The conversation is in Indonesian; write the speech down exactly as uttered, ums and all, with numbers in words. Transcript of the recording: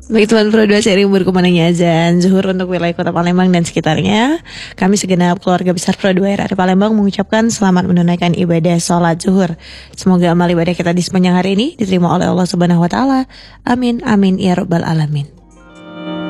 Baik teman Pro dua seri berkumandangnya azan zuhur untuk wilayah kota Palembang dan sekitarnya. Kami segenap keluarga besar Pro dua R R Palembang mengucapkan selamat menunaikan ibadah sholat zuhur. Semoga amal ibadah kita di sepanjang hari ini diterima oleh Allah Subhanahu Wa Taala. Amin amin ya robbal alamin.